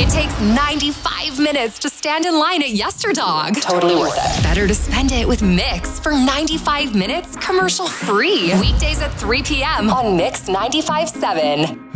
It takes 95 minutes to stand in line at YesterDog. Totally worth it. Better to spend it with Mix for 95 minutes commercial free. Weekdays at 3 p.m. On Mix 95.7.